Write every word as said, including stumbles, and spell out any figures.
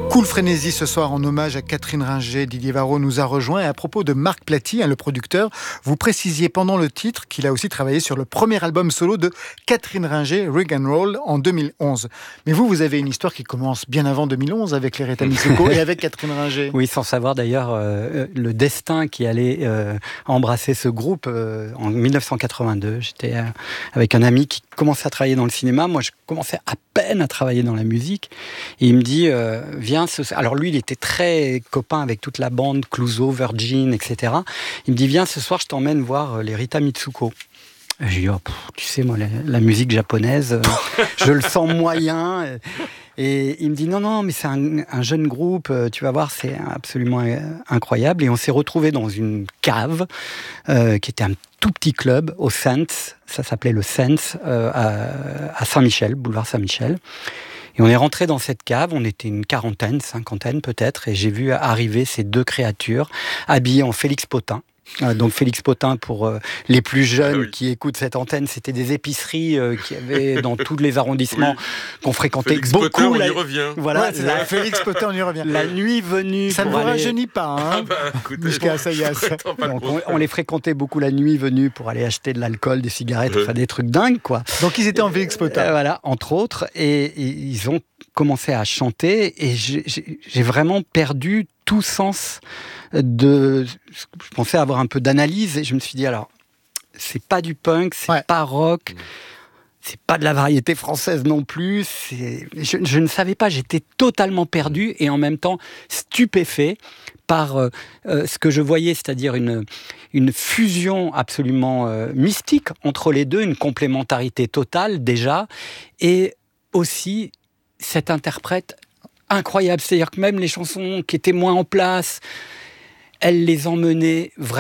Cool Frénésie ce soir en hommage à Catherine Ringer. Didier Varro nous a rejoint et à propos de Marc Platy, hein, le producteur, vous précisiez pendant le titre qu'il a aussi travaillé sur le premier album solo de Catherine Ringer, Rig and Roll, en deux mille onze. Mais vous, vous avez une histoire qui commence bien avant deux mille onze avec les Rita Mitsuko et avec Catherine Ringer. Oui, sans savoir d'ailleurs euh, le destin qui allait euh, embrasser ce groupe euh, en dix-neuf cent quatre-vingt-deux. J'étais euh, avec un ami qui commençait à travailler dans le cinéma. Moi, je commençais à peine à travailler dans la musique. Et il me dit, euh, viens... Ce... Alors lui, il était très copain avec toute la bande, Clouseau, Virgin, et cetera. Il me dit, viens, ce soir, je t'emmène voir les Rita Mitsuko. J'ai dit, oh, pff, tu sais, moi, la, la musique japonaise, euh, je le sens moyen. Et il me dit, non, non, mais c'est un, un jeune groupe, tu vas voir, c'est absolument incroyable. Et on s'est retrouvés dans une cave, euh, qui était un tout petit club, au Sense, ça s'appelait le Sense, euh, à, à Saint-Michel, boulevard Saint-Michel. Et on est rentré dans cette cave, on était une quarantaine, cinquantaine peut-être, et j'ai vu arriver ces deux créatures, habillées en Félix Potin. Euh, donc Félix Potin, pour euh, les plus jeunes ah oui. qui écoutent cette antenne, c'était des épiceries euh, qu'il y avait dans tous les arrondissements oui. qu'on fréquentait Félix beaucoup. Potin, la... on y revient. Voilà, ouais, c'est la... Félix Potin, on y revient. La nuit venue. Ça ne vous aller... rajeunit pas, hein ah bah, écoutez, jusqu'à Assayas. Donc on, on les fréquentait beaucoup la nuit venue pour aller acheter de l'alcool, des cigarettes, ouais. enfin des trucs dingues, quoi. Donc ils étaient en Félix Potin. Euh, voilà, entre autres, et, et ils ont commencé à chanter, et j'ai, j'ai, j'ai vraiment perdu tout sens de... Je pensais avoir un peu d'analyse, et je me suis dit, alors, c'est pas du punk, c'est ouais. pas rock, c'est pas de la variété française non plus, c'est... Je, je ne savais pas, j'étais totalement perdu, et en même temps stupéfait par euh, euh, ce que je voyais, c'est-à-dire une, une fusion absolument euh, mystique entre les deux, une complémentarité totale déjà, et aussi cet interprète incroyable, c'est-à-dire que même les chansons qui étaient moins en place, elle les emmenait vraiment